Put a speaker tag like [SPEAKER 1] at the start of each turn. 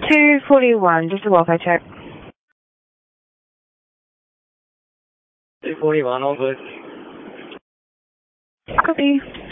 [SPEAKER 1] 241, just a welfare check.
[SPEAKER 2] 241, all good.
[SPEAKER 1] Copy.